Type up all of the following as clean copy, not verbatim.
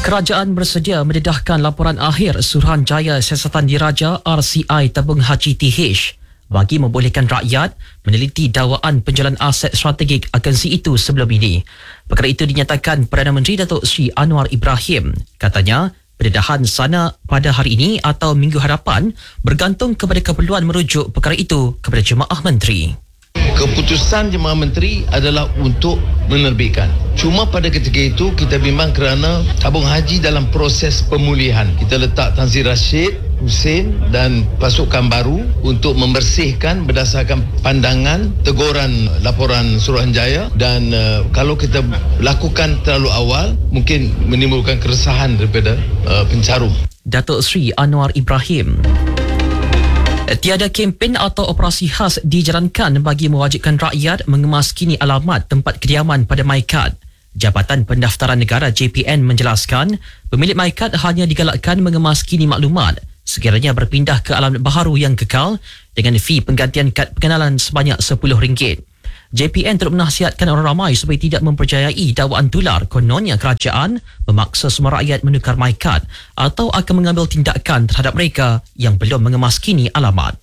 Kerajaan bersedia mendedahkan laporan akhir Suruhanjaya Siasatan Diraja RCI Tabung Haji TH bagi membolehkan rakyat meneliti dakwaan penjualan aset strategik agensi itu sebelum ini. Perkara itu dinyatakan Perdana Menteri Datuk Seri Anwar Ibrahim. Katanya, pendedahan sana pada hari ini atau minggu hadapan bergantung kepada keperluan merujuk perkara itu kepada Jemaah Menteri. Keputusan Jemaah Menteri adalah untuk menerbitkan. Cuma pada ketika itu kita bimbang kerana tabung haji dalam proses pemulihan. Kita letak Tan Sri Rashid Hussein dan pasukan baru untuk membersihkan berdasarkan pandangan teguran laporan Suruhanjaya dan kalau kita lakukan terlalu awal mungkin menimbulkan keresahan daripada pencarum. Datuk Seri Anwar Ibrahim. Tiada kempen atau operasi khas dijalankan bagi mewajibkan rakyat mengemaskini alamat tempat kediaman pada MyKad. Jabatan Pendaftaran Negara JPN menjelaskan, pemilik MyKad hanya digalakkan mengemaskini maklumat sekiranya berpindah ke alamat baharu yang kekal dengan fee penggantian kad pengenalan sebanyak RM10. JPN turut menasihatkan orang ramai supaya tidak mempercayai dakwaan tular kononnya kerajaan memaksa semua rakyat menukar MyKad atau akan mengambil tindakan terhadap mereka yang belum mengemaskini alamat.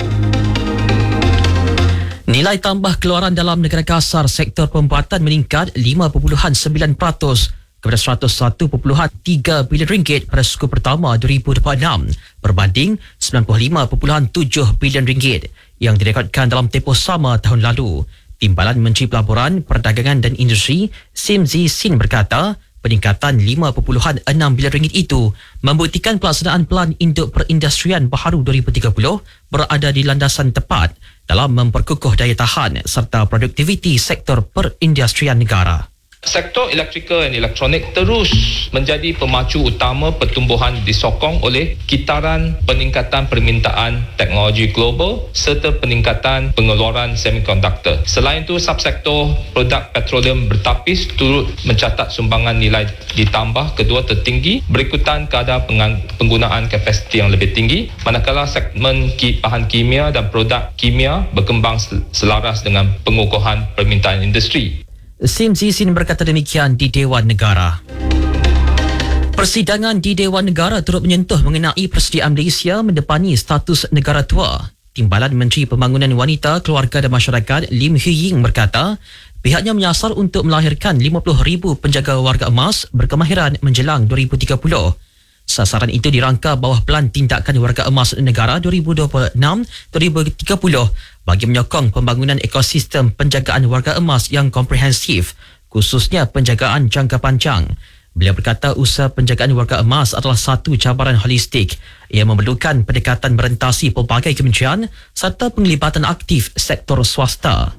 Nilai tambah keluaran dalam negara kasar sektor pembuatan meningkat 5.9% kepada RM101.3 bilion pada suku pertama 2026 berbanding RM95.7 bilion yang direkodkan dalam tempoh sama tahun lalu. Timbalan Menteri Pelaburan, Perdagangan dan Industri Sim Zi Sin berkata, peningkatan RM5.6 bilion itu membuktikan pelaksanaan Pelan Induk Perindustrian Baharu 2030 berada di landasan tepat dalam memperkukuh daya tahan serta produktiviti sektor perindustrian negara. Sektor elektrikal dan elektronik terus menjadi pemacu utama pertumbuhan disokong oleh kitaran peningkatan permintaan teknologi global serta peningkatan pengeluaran semikonduktor. Selain itu, subsektor produk petroleum bertapis turut mencatat sumbangan nilai ditambah kedua tertinggi berikutan kadar penggunaan kapasiti yang lebih tinggi, manakala segmen bahan kimia dan produk kimia berkembang selaras dengan pengukuhan permintaan industri. Sim Zizin berkata demikian di Dewan Negara. Persidangan di Dewan Negara turut menyentuh mengenai persediaan Malaysia mendepani status negara tua. Timbalan Menteri Pembangunan Wanita, Keluarga dan Masyarakat Lim Hui Ying berkata, pihaknya menyasar untuk melahirkan 50,000 penjaga warga emas berkemahiran menjelang 2030. Sasaran itu dirangka bawah Pelan Tindakan Warga Emas Negara 2026-2030 bagi menyokong pembangunan ekosistem penjagaan warga emas yang komprehensif, khususnya penjagaan jangka panjang. Beliau berkata usaha penjagaan warga emas adalah satu cabaran holistik yang memerlukan pendekatan merentasi pelbagai kementerian serta penglibatan aktif sektor swasta.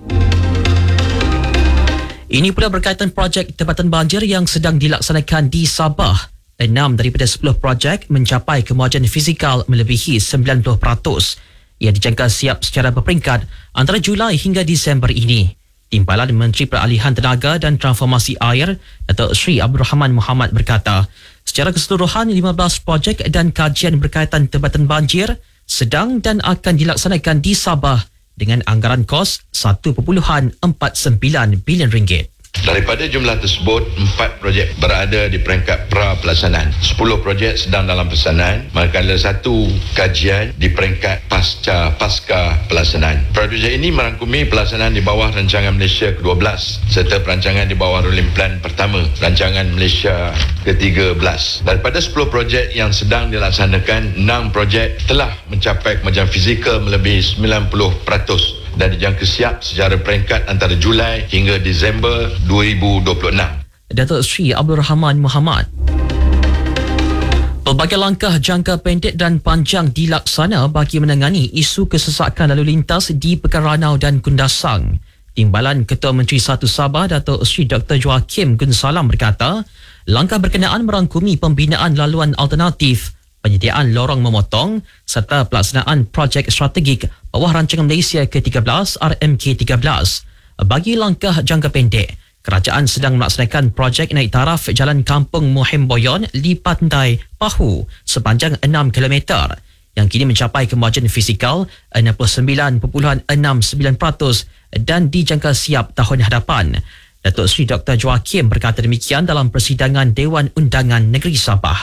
Ini pula berkaitan projek tempatan banjir yang sedang dilaksanakan di Sabah. 6 daripada 10 projek mencapai kemajuan fizikal melebihi 90%. Ia dijangka siap secara berperingkat antara Julai hingga Disember ini. Timbalan Menteri Peralihan Tenaga dan Transformasi Air, Datuk Seri Abdul Rahman Muhammad berkata, secara keseluruhan 15 projek dan kajian berkaitan tempatan banjir sedang dan akan dilaksanakan di Sabah dengan anggaran kos RM1.49 bilion. Daripada jumlah tersebut, 4 projek berada di peringkat pra-pelaksanaan. 10 projek sedang dalam pelaksanaan, manakala 1 kajian di peringkat pasca pelaksanaan. Projek ini merangkumi pelaksanaan di bawah Rancangan Malaysia ke-12 serta perancangan di bawah Rolling Plan pertama, Rancangan Malaysia ke-13. Daripada 10 projek yang sedang dilaksanakan, 6 projek telah mencapai kemajuan fizikal melebihi 90%. Dan dijangka siap secara peringkat antara Julai hingga Disember 2026. Datuk Seri Abdul Rahman Muhammad. Pelbagai langkah jangka pendek dan panjang dilaksana bagi menangani isu kesesakan lalu lintas di Pekan Ranau dan Kundasang. Timbalan Ketua Menteri Satu Sabah Datuk Seri Dr. Joaquim Gunsalam berkata, langkah berkenaan merangkumi pembinaan laluan alternatif, penyediaan lorong memotong serta pelaksanaan projek strategik bawah Rancangan Malaysia ke-13 RMK-13. Bagi langkah jangka pendek, kerajaan sedang melaksanakan projek naik taraf Jalan Kampung Muhim Boyon di Pantai Pahu sepanjang 6 km yang kini mencapai kemajuan fizikal 69.69% dan dijangka siap tahun hadapan. Datuk Seri Dr. Joakim berkata demikian dalam persidangan Dewan Undangan Negeri Sabah.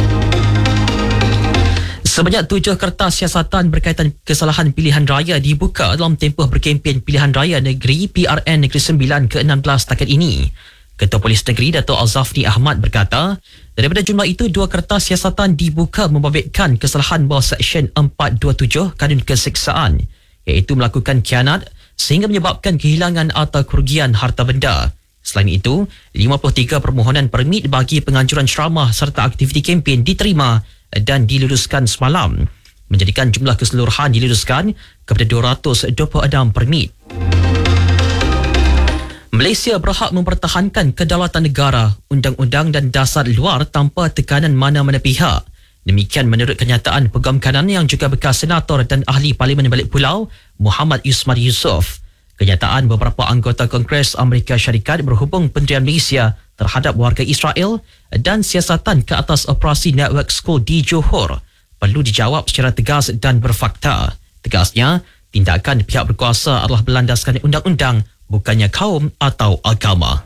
Sebanyak 7 kertas siasatan berkaitan kesalahan pilihan raya dibuka dalam tempoh berkempen pilihan raya negeri PRN Negeri Sembilan ke-16 takat ini. Ketua Polis Negeri Dato' Al-Zafni Ahmad berkata, daripada jumlah itu 2 kertas siasatan dibuka membabitkan kesalahan bawah Seksyen 427 Kanun Keseksaan, iaitu melakukan khianat sehingga menyebabkan kehilangan atau kerugian harta benda. Selain itu, 53 permohonan permit bagi penganjuran ceramah serta aktiviti kempen diterima dan diluluskan semalam, menjadikan jumlah keseluruhan diluluskan kepada 226 permit. Malaysia berhak mempertahankan kedaulatan negara, undang-undang dan dasar luar tanpa tekanan mana-mana pihak. Demikian menurut kenyataan Peguam Kanan yang juga bekas senator dan ahli Parlimen Balik Pulau, Muhammad Yusmari Yusof. Kenyataan beberapa anggota Kongres Amerika Syarikat berhubung pendirian Malaysia terhadap warga Israel dan siasatan ke atas operasi network school di Johor perlu dijawab secara tegas dan berfakta. Tegasnya, tindakan pihak berkuasa adalah berlandaskan undang-undang, bukannya kaum atau agama.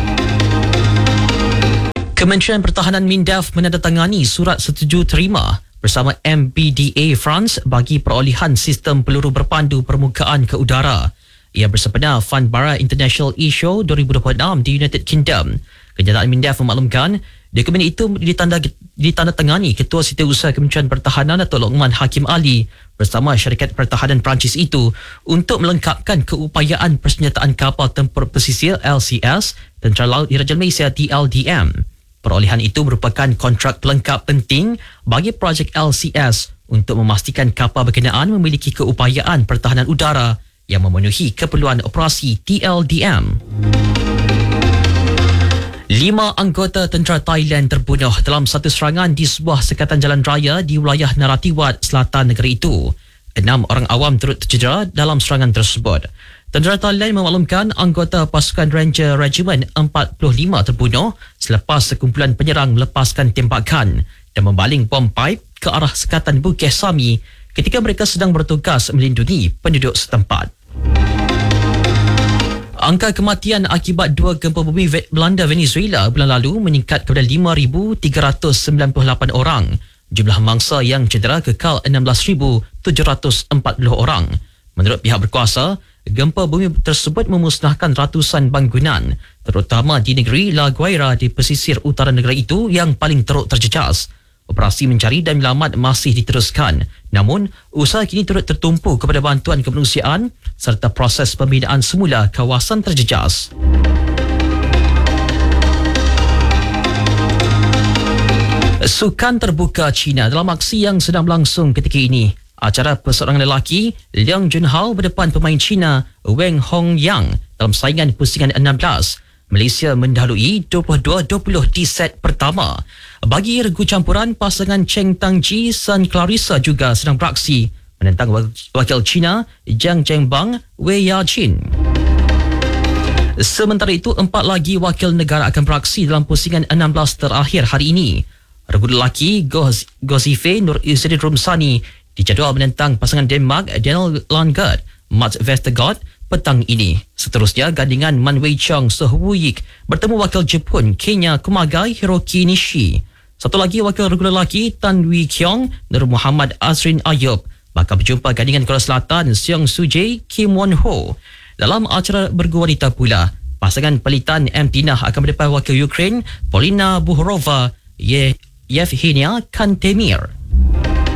Kementerian Pertahanan MINDEF menandatangani surat setuju terima bersama MBDA France bagi perolehan sistem peluru berpandu permukaan ke udara. Ia bersempena Fund Bara International E-Show 2026 di United Kingdom. Kenyataan MINDEF memaklumkan dokumen itu ditandatangani Ketua Setiausaha Kementerian Pertahanan Datuk Lokman Hakim Ali bersama syarikat pertahanan Perancis itu untuk melengkapkan keupayaan persenjataan kapal tempur pesisir LCS Tentera Laut Diraja Malaysia TLDM. Perolehan itu merupakan kontrak pelengkap penting bagi projek LCS untuk memastikan kapal berkenaan memiliki keupayaan pertahanan udara yang memenuhi keperluan operasi TLDM. 5 anggota tentera Thailand terbunuh dalam satu serangan di sebuah sekatan jalan raya di wilayah Narathiwat, selatan negeri itu. 6 orang awam turut tercedera dalam serangan tersebut. Tentera Thailand memaklumkan anggota pasukan Ranger Regiment 45 terbunuh selepas sekumpulan penyerang melepaskan tembakan dan membaling bom pipe ke arah sekatan Bukit Sami ketika mereka sedang bertugas melindungi penduduk setempat. Angka kematian akibat 2 gempa bumi melanda Venezuela bulan lalu meningkat kepada 5,398 orang. Jumlah mangsa yang cedera kekal 16,740 orang. Menurut pihak berkuasa, gempa bumi tersebut memusnahkan ratusan bangunan, terutama di negeri La Guaira di pesisir utara negara itu yang paling teruk terjejas. Operasi mencari dan menyelamat masih diteruskan. Namun, usaha kini turut tertumpu kepada bantuan kemanusiaan serta proses pembinaan semula kawasan terjejas. Sukan terbuka China dalam aksi yang sedang berlangsung ketika ini. Acara perseorangan lelaki, Liang Junhao berdepan pemain China, Wang Hongyang dalam saingan pusingan 16. Malaysia mendahului 22-20 di set pertama. Bagi regu campuran, pasangan Cheng Tangji San Clarissa juga sedang beraksi menentang wakil China Jiang Zhengbang Wei Yajin. Sementara itu, 4 lagi wakil negara akan beraksi dalam pusingan 16 terakhir hari ini. Regu lelaki Gozife Nur Izzadin Rumsani dijadual menentang pasangan Denmark Daniel Landgaard Mats Vestergaard petang ini. Seterusnya, gandingan Man Wei Chong Sohwuyik bertemu wakil Jepun Kenya Kumagai Hiroki Nishi. Satu lagi wakil regu lelaki Tan Wee Kiong Nur Muhammad Azrin Ayub bakal berjumpa gandingan Korea Selatan Seong Soo-jae Kim Won-ho. Dalam acara bergu wanita pula, pasangan pelitan M. Tinah akan berdepan wakil Ukraine Polina Buhorova Yevhenia Kantemir.